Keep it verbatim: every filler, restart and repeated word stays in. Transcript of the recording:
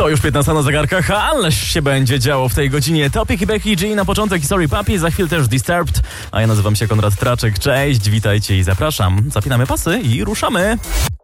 To już piętnasta na zegarkach, ależ się będzie działo w tej godzinie. Topic i Becky G na początek i Sorry Papi, za chwilę też Disturbed. A ja nazywam się Konrad Traczek. Cześć, witajcie i zapraszam. Zapinamy pasy i ruszamy.